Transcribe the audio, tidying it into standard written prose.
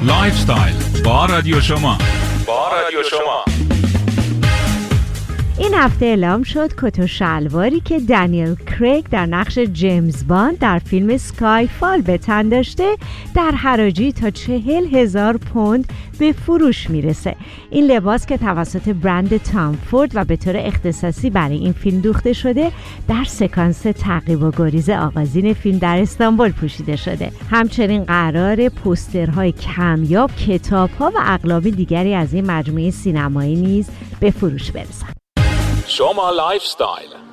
لایف استایل با رادیو شما. این هفته اعلام شد کت و شلواری که دنیل کریگ در نقش جیمز باند در فیلم اسکای فال به تن داشته در حراجی تا 40,000 پوند به فروش میرسه. این لباس که توسط برند تام فورد و به طور اختصاصی برای این فیلم دوخته شده در سکانس تعقیب و گریز آغازین فیلم در استانبول پوشیده شده. همچنین قرار پوسترهای کمیاب، کتاب‌ها و اقلام دیگری از این مجموعه سینمایی نیز به فروش برسند. شما لایف استایل.